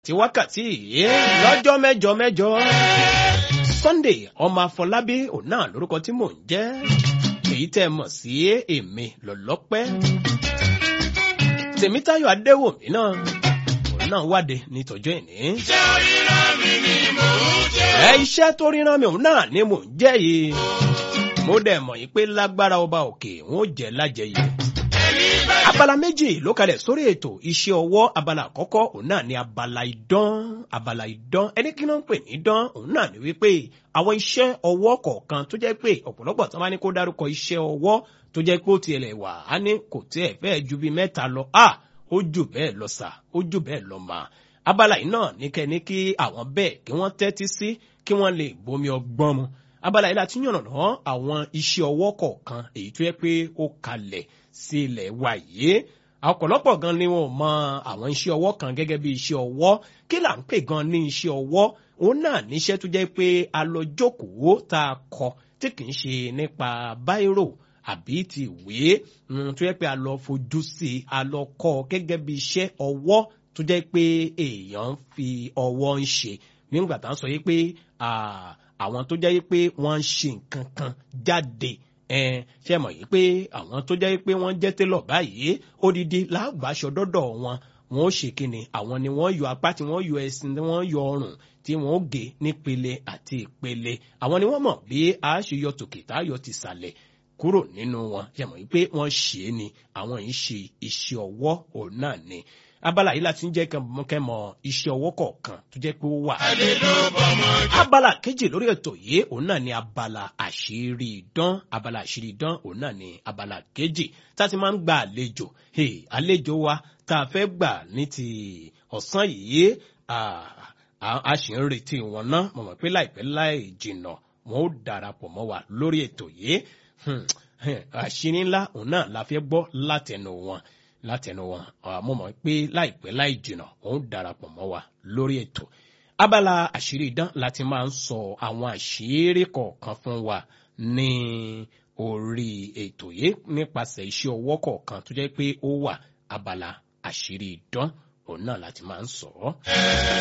ti wákàtí yìí lọ́jọ́ mẹ́jọ Sunday ọmọ Afọlábí òun náà lórúkọ tí mò ń jẹ́ èyí tẹ́ mọ̀ sí èmi lọ́lọ́pẹ́ Tèmítáyọ̀ Adéwòmí náà òun náà wáde nítọ́jọ́ ìní. Iṣẹ́ oríran mi ni mò ń jẹ́. Iṣẹ́ tó ríran mi òun náà ni mò ń jẹ́ yìí mo dẹ̀ mọ̀ yìí pé lágbára ọba òkè wọn ò jẹ́ lájẹ yìí. Abala méjì ló kalẹ̀ sórí ètò iṣẹ́ ọwọ́. Abala àkọ́kọ́ òun náà ni abala idán. Ẹni kí ló ń pè ní idán òun náà ni wípé àwọn iṣẹ́ ọwọ́ kọ̀ọ̀kan tó jẹ́ pé ọ̀pọ̀lọpọ̀ tó máa ní kó dárúkọ iṣẹ́ ọwọ́ tó jẹ́ pé ó tiẹ̀ wà á ní kò tiẹ̀ fẹ́ ju bí mẹ́ta lọ ó jù bẹ́ẹ̀ lọ sà ó jù bẹ́ẹ̀ lọ mà. Abala yìí náà ní kẹ́ni kí àwọn bẹ́ẹ̀ kí wọ́n tẹ́tí sí kí wọ́n lè bomi ọgbọ́n mu. Abala yìí láti yànnàná àwọn iṣẹ́ ọwọ́ kọ̀ọ̀kan èyí tó yẹ pé ó kalẹ̀ sí ilẹ̀ wa yìí. Ọ̀pọ̀lọpọ̀ gan ni wọn mọ àwọn iṣẹ́ ọwọ́ kan gẹ́gẹ́ bí iṣẹ́ ọwọ́. Kí là ń pè gan ní iṣẹ́ ọwọ́? Òun náà níṣẹ́ tó jẹ́ pé a lọ jókòó tá a kọ tí kì í ṣe nípa báírò àbí ti ìwé tó jẹ́ pé a lọ fojú sí a lọ kọ́ gẹ́gẹ́ bí iṣẹ́ ọwọ́ tó jẹ́ pé èèyàn ń fi ọwọ́ ń ṣe. Nígbà tá à ń sọ yìí pé àwọn tó jẹ́ pé wọ́n ń ṣe nǹkan kan jáde ṣe mọ̀ yìí pé àwọn tó jẹ́ pé wọ́n jẹ́ télọ̀ báyìí odidi lágbàṣọ dọ́dọ̀ wọn ó ṣe kíni àwọn ni wọ́n yọ apá tí wọ́n yọ ẹsìn tí wọ́n yọ ọrùn tí wọ́n gé nípele àti ìpele àwọn ni wọ́n mọ̀ bí a ṣe yọ tòkè tá a yọ tìsàlẹ̀ kúrò nínú wọn ṣe mọ̀ yìí pé wọ́n ṣe é ni àwọn yìí ṣe iṣẹ́ ọwọ́ òun náà ni. Abala yìí láti ń jẹ́ kẹ́mọ̀ iṣẹ́ ọwọ́ kọ̀ọ̀kan tó jẹ́ pé ó wà. Abala kejì lórí ètò yìí òun náà ni abala àṣírí idán. Abala àṣírí idán òun náà ni abala kejì tá a ti máa ń gba àlejò. Àlejò wa tá a fẹ́ gbà ní ti ọ̀sán yìí a sì ń retí wọn náà mo mọ̀ pé láìpẹ́ láì jìnnà wọn ó darapọ̀ mọ́ wa lórí ètò yìí. Àṣírí ńlá òun náà la fẹ́ gbọ́ látẹnu wọn mo mọ̀ pé láìpẹ́ láì jìnnà òun darapọ̀ mọ́ wa lórí ètò. Abala àṣírí idán láti máa ń sọ àwọn àṣírí kọ̀ọ̀kan fún wa ní orí ètò yìí nípasẹ̀ iṣẹ́ ọwọ́ kọ̀ọ̀kan tó jẹ́ pé ó wà. Abala àṣírí idán òun náà láti máa ń sọ.